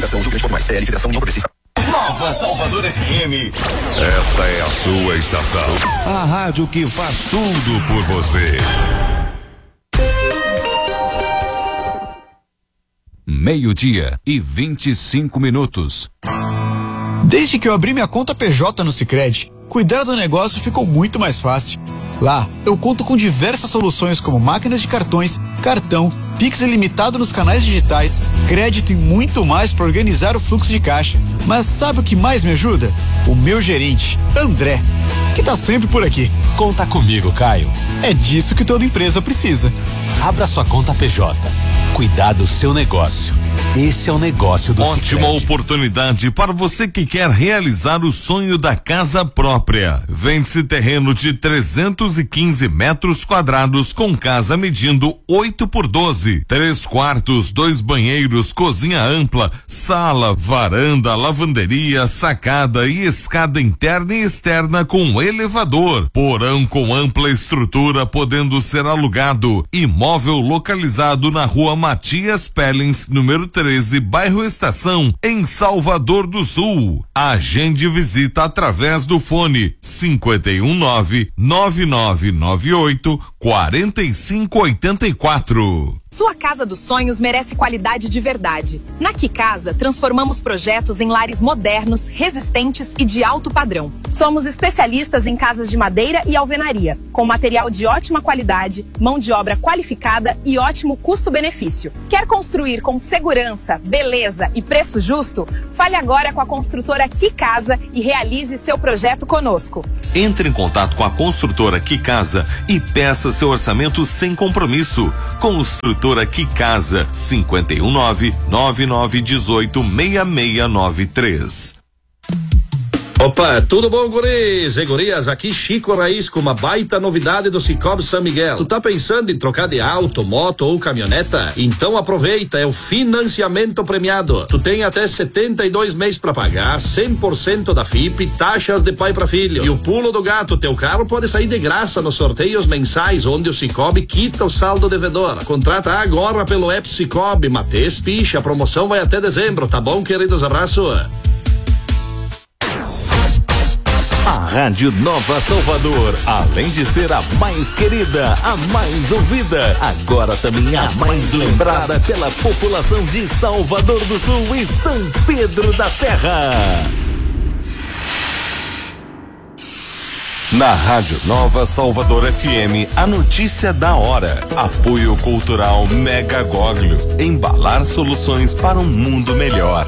Federação Rio Grande do Norte, CL Federação União Progressista. Nova Salvador FM. Esta é a sua estação. A rádio que faz tudo por você. 12:25. Desde que eu abri minha conta PJ no Sicredi, cuidar do negócio ficou muito mais fácil. Lá, eu conto com diversas soluções como máquinas de cartões, cartão, Pix ilimitado nos canais digitais, crédito e muito mais para organizar o fluxo de caixa. Mas sabe o que mais me ajuda? O meu gerente, André, que tá sempre por aqui. Conta comigo, Caio. É disso que toda empresa precisa. Abra sua conta PJ. Cuidar do seu negócio. Esse é o negócio do Ótima Sicredi. oportunidade para você que quer realizar o sonho da casa própria. Vende-se terreno de 315 metros quadrados com casa medindo 8x12, 3 quartos, 2 banheiros, cozinha ampla, sala, varanda, lavanderia, sacada e escada interna e externa com elevador. Porão com ampla estrutura podendo ser alugado. Imóvel localizado na rua Matias Pellens, número 13, bairro Estação, em Salvador do Sul. Agende visita através do fone 519-9998-4584. Sua casa dos sonhos merece qualidade de verdade. Na Que Casa, transformamos projetos em lares modernos, resistentes e de alto padrão. Somos especialistas em casas de madeira e alvenaria, com material de ótima qualidade, mão de obra qualificada e ótimo custo-benefício. Quer construir com segurança, beleza e preço justo? Fale agora com a construtora Que Casa e realize seu projeto conosco. Entre em contato com a construtora Que Casa e peça seu orçamento sem compromisso. Construtora Que Casa, 519-9918-6693. Opa, tudo bom, guris e gurias? Aqui Chico Raiz com uma baita novidade do Cicobi São Miguel. Tu tá pensando em trocar de auto, moto ou caminhoneta? Então aproveita, é o financiamento premiado. Tu tem até 72 meses pra pagar, 100% da FIP, taxas de pai pra filho. E o pulo do gato, teu carro pode sair de graça nos sorteios mensais, onde o Cicobi quita o saldo devedor. Contrata agora pelo app Cicobi, Mates Picha, a promoção vai até dezembro, tá bom, queridos? Abraço. A Rádio Nova Salvador, além de ser a mais querida, a mais ouvida, agora também a mais lembrada pela população de Salvador do Sul e São Pedro da Serra. Na Rádio Nova Salvador FM, a notícia da hora. Apoio cultural Mega Goglio. Embalar soluções para um mundo melhor.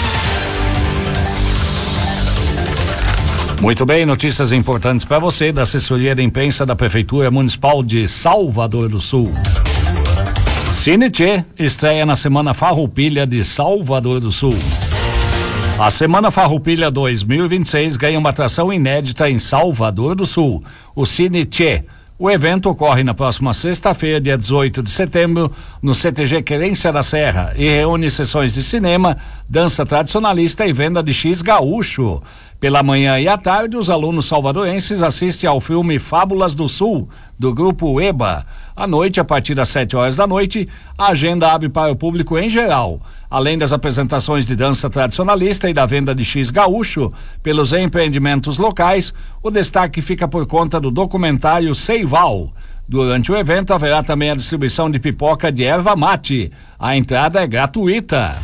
Muito bem, notícias importantes para você da assessoria de imprensa da Prefeitura Municipal de Salvador do Sul. Cine Tchê estreia na Semana Farroupilha de Salvador do Sul. A Semana Farroupilha 2026 ganha uma atração inédita em Salvador do Sul, o Cine Tchê. O evento ocorre na próxima sexta-feira, dia 18 de setembro, no CTG Querência da Serra e reúne sessões de cinema, dança tradicionalista e venda de X gaúcho. Pela manhã e à tarde, os alunos salvadorenses assistem ao filme Fábulas do Sul, do grupo EBA. À noite, a partir das 7 horas da noite, a agenda abre para o público em geral. Além das apresentações de dança tradicionalista e da venda de X gaúcho pelos empreendimentos locais, o destaque fica por conta do documentário Seival. Durante o evento, haverá também a distribuição de pipoca de erva mate. A entrada é gratuita.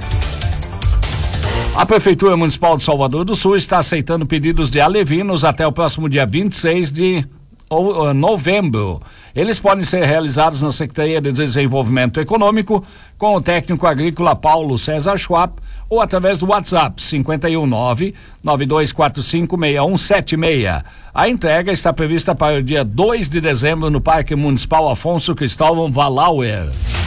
A Prefeitura Municipal de Salvador do Sul está aceitando pedidos de alevinos até o próximo dia 26 de novembro. Eles podem ser realizados na Secretaria de Desenvolvimento Econômico com o técnico agrícola Paulo César Schwab ou através do WhatsApp 519-9245-6176. A entrega está prevista para o dia 2 de dezembro no Parque Municipal Afonso Cristóvão Valauer.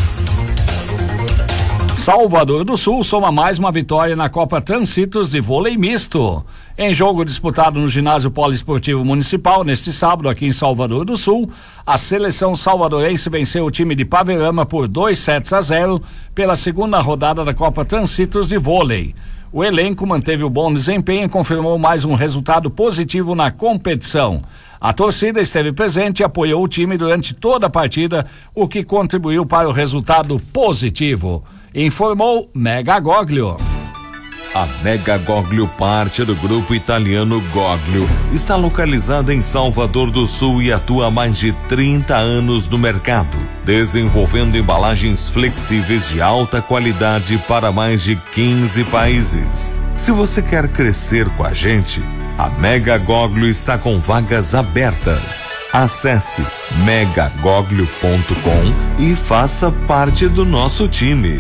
Salvador do Sul soma mais uma vitória na Copa Transitos de vôlei misto. Em jogo disputado no Ginásio Poliesportivo Municipal, neste sábado, aqui em Salvador do Sul, a seleção salvadorense venceu o time de Paverama por 2-0 pela segunda rodada da Copa Transitos de vôlei. O elenco manteve o bom desempenho e confirmou mais um resultado positivo na competição. A torcida esteve presente e apoiou o time durante toda a partida, o que contribuiu para o resultado positivo. Informou Mega Goglio. A Mega Goglio, parte do grupo italiano Goglio, está localizada em Salvador do Sul e atua há mais de 30 anos no mercado, desenvolvendo embalagens flexíveis de alta qualidade para mais de 15 países. Se você quer crescer com a gente, a Mega Goglio está com vagas abertas. Acesse megagoglio.com e faça parte do nosso time.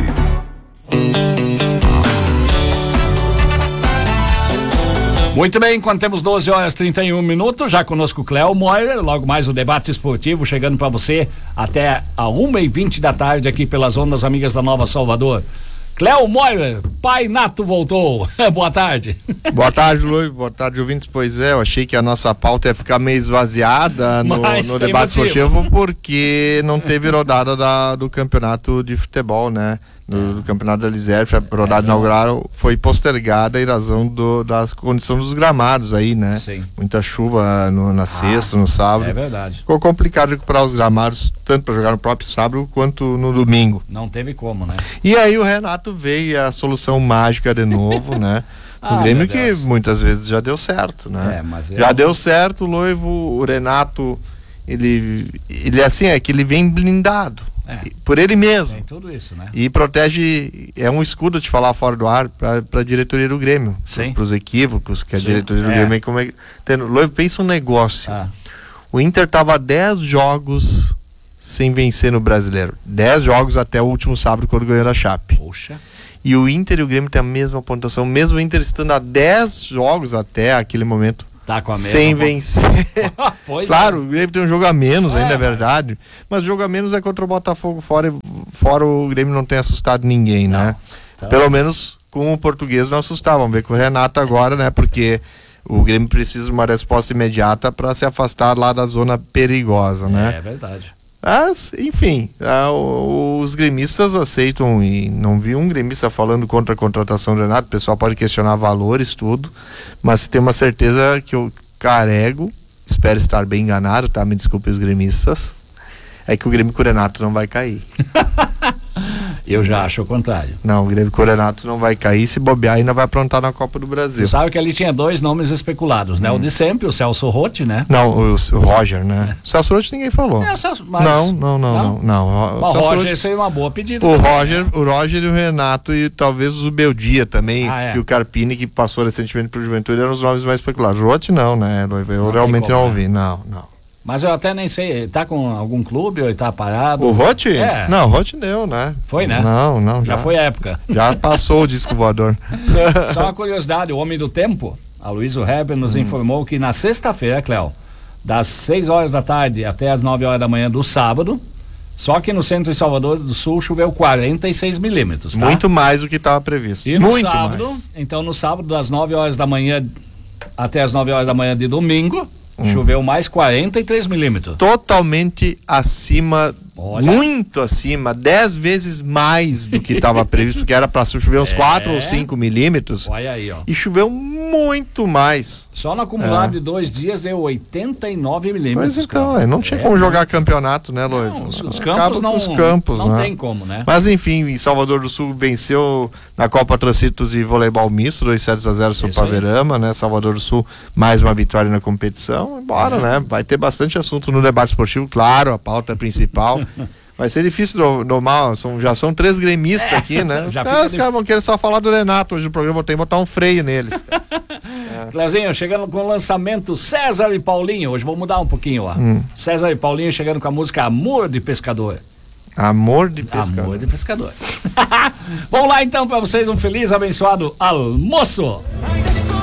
Muito bem, quando temos 12h31, já conosco o Cléo Moyer, logo mais o debate esportivo chegando para você até a 1h20 da tarde aqui pelas ondas amigas da Nova Salvador. Cléo Moyer, Pai Nato voltou. Boa tarde. Boa tarde, Luiz. Boa tarde, ouvintes. Pois é, eu achei que a nossa pauta ia ficar meio esvaziada no debate esportivo porque não teve rodada do campeonato de futebol, né? Do campeonato da Liserf, a rodada inaugural foi postergada em razão das condições dos gramados aí, né? Sim. Muita chuva na sexta, no sábado. É verdade. Ficou complicado recuperar os gramados, tanto para jogar no próprio sábado quanto no domingo. Não teve como, né? E aí o Renato veio a solução mágica de novo, né? O Grêmio que muitas vezes já deu certo, né? Já deu certo, o Renato, ele assim, é que ele vem blindado. Por ele mesmo. Tem tudo isso, né? E protege, é um escudo de falar fora do ar para a diretoria do Grêmio. Para os equívocos que a diretoria do Grêmio pensa um negócio. O Inter tava 10 jogos sem vencer no Brasileiro. 10 jogos até o último sábado quando ganhou a Chape. Poxa. E o Inter e o Grêmio têm a mesma pontuação, mesmo o Inter estando a 10 jogos até aquele momento. Tá com a mesma sem vencer. Claro, o Grêmio tem um jogo a menos ainda, é verdade. Mas o jogo a menos é contra o Botafogo fora o Grêmio não tem assustado ninguém, né? Então... Pelo menos com o português não assustava. Vamos ver com o Renato agora, né? Porque o Grêmio precisa de uma resposta imediata para se afastar lá da zona perigosa, né? É verdade. Mas, enfim, os gremistas aceitam, e não vi um gremista falando contra a contratação do Renato. O pessoal pode questionar valores, tudo, mas tem uma certeza que eu carrego, espero estar bem enganado, tá? Me desculpe os gremistas, é que o Grêmio com o Renato não vai cair. Eu já acho o contrário. Não, o Grêmio com o Renato não vai cair, se bobear ainda vai aprontar na Copa do Brasil. Você sabe que ali tinha 2 nomes especulados, né? O de sempre, o Celso Rotti, né? Não, o Roger, né? O Celso Rotti ninguém falou. O Celso, mas... Não. O Roger seria uma boa pedida. O Roger e o Renato e talvez o Zubeldia também, e o Carpini, que passou recentemente pelo Juventude, eram os nomes mais especulados. O Rotti não, né? Eu realmente não ouvi, não. Mas eu até nem sei, ele tá com algum clube ou ele tá parado? O Rotti? Não, o Rotti deu, né? Foi, né? Não. Já foi a época. Já passou o disco voador. Só uma curiosidade, o homem do tempo, Aloysio Heber, nos informou que na sexta-feira, Cléo, das 6 horas da tarde até as 9 horas da manhã do sábado, só que no centro de Salvador do Sul choveu 46 milímetros, tá? Muito mais do que estava previsto. E no sábado, então no sábado das 9 horas da manhã até as 9 horas da manhã de domingo, choveu mais 43 milímetros. Totalmente acima, muito acima, 10 vezes mais do que estava previsto, porque era para chover uns 4 ou 5 milímetros. Olha aí, ó. E choveu muito mais. Só no acumulado de 2 dias deu 89 milímetros. Mas então, não tinha como jogar campeonato, né, Lois? Os campos não tem como, né? Mas enfim, em Salvador do Sul venceu na Copa Trocitos e voleibol misto, 2-0 sobre o Paverama, né? Salvador do Sul, mais uma vitória na competição. Embora, né? Vai ter bastante assunto no debate esportivo, claro, a pauta principal. Vai ser difícil domar, já são 3 gremistas aqui, né? Os caras vão querer só falar do Renato hoje no programa, tem que botar um freio neles. Cléozinho, chegando com o lançamento César e Paulinho, hoje vou mudar um pouquinho, ó. César e Paulinho chegando com a música Amor de Pescador. Amor de Pescador. Amor de Pescador. Vamos lá então para vocês, um feliz, abençoado almoço.